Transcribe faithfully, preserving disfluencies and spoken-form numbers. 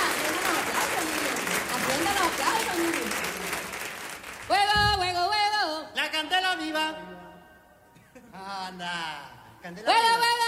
Aprendan los aplausos, niños. Juego, juego, juego. La candela viva. Anda. Candela Juego, viva. juego.